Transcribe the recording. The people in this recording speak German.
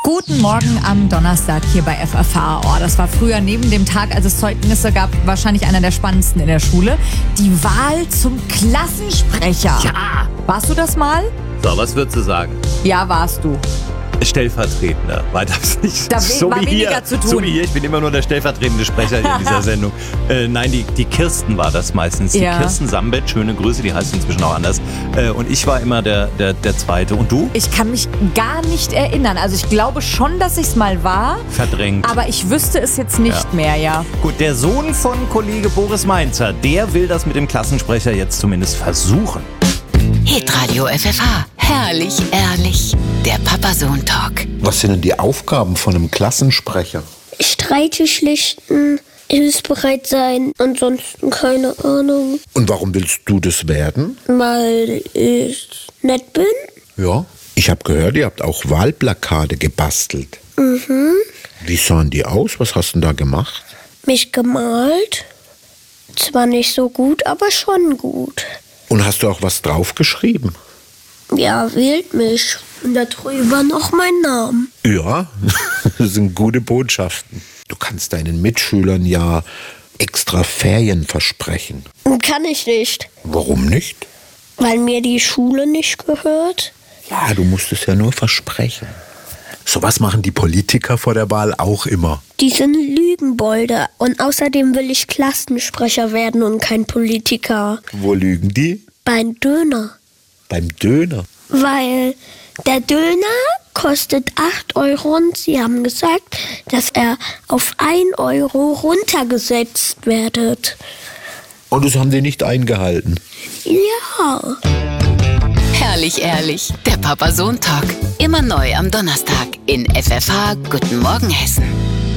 Guten Morgen am Donnerstag hier bei FFH. Oh, das war früher neben dem Tag, als es Zeugnisse gab, wahrscheinlich einer der spannendsten in der Schule. Die Wahl zum Klassensprecher. Ja! Warst du das mal? So, was würdest du sagen? Ja, warst du. Stellvertretender, war das nicht? Da war weniger zu tun. So wie hier, ich bin immer nur der stellvertretende Sprecher hier in dieser Sendung. Nein, die Kirsten war das meistens. Ja. Die Kirsten Sambet, schöne Grüße, die heißt inzwischen auch anders. Und ich war immer der Zweite. Und du? Ich kann mich gar nicht erinnern. Also ich glaube schon, dass ich es mal war. Verdrängt. Aber ich wüsste es jetzt nicht mehr, ja. Gut, der Sohn von Kollege Boris Mainzer, der will das mit dem Klassensprecher jetzt zumindest versuchen. Hitradio FFH. Herrlich, ehrlich. Der Papa-Sohn-Talk. Was sind denn die Aufgaben von einem Klassensprecher? Streite schlichten, hilfsbereit sein, ansonsten keine Ahnung. Und warum willst du das werden? Weil ich nett bin. Ja. Ich habe gehört, ihr habt auch Wahlplakate gebastelt. Mhm. Wie sahen die aus? Was hast du denn da gemacht? Mich gemalt. Zwar nicht so gut, aber schon gut. Und hast du auch was draufgeschrieben? Ja, wählt mich. Und da drüber noch mein Name. Ja, das sind gute Botschaften. Du kannst deinen Mitschülern ja extra Ferien versprechen. Kann ich nicht. Warum nicht? Weil mir die Schule nicht gehört. Ja, du musst es ja nur versprechen. Sowas machen die Politiker vor der Wahl auch immer. Die sind Lügenbolde. Und außerdem will ich Klassensprecher werden und kein Politiker. Wo lügen die? Beim Döner. Beim Döner. Weil der Döner kostet 8 Euro und sie haben gesagt, dass er auf 1 Euro runtergesetzt werdet. Und das haben sie nicht eingehalten. Ja. Herrlich, ehrlich. Der Papa-Sohn-Talk. Immer neu am Donnerstag in FFH. Guten Morgen, Hessen.